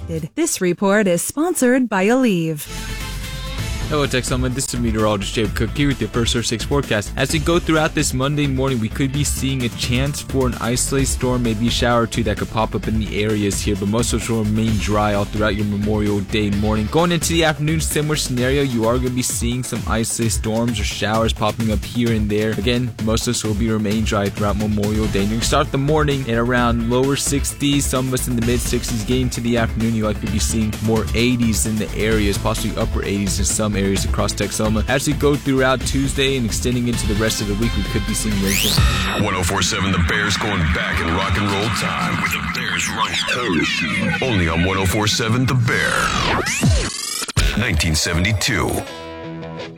expected. This report is sponsored by Aleve. Hello, Texoma. This is meteorologist Jacob Cook here with your first Earth 6 forecast. As we go throughout this Monday morning, we could be seeing a chance for an isolated storm, maybe a shower or two that could pop up in the areas here, but most of it will remain dry all throughout your Memorial Day morning. Going into the afternoon, similar scenario, you are going to be seeing some isolated storms or showers popping up here and there. Again, most of us will be remain dry throughout Memorial Day. And you can start the morning at around lower 60s, some of us in the mid 60s. Getting to the afternoon, you'll likely be seeing more 80s in the areas, possibly upper 80s in some areas across Texoma. As we go throughout Tuesday and extending into the rest of the week, we could be seeing rain. 104.7 The Bears going back in rock and roll time with the Bears Run. Only on 104.7 The Bear. 1972.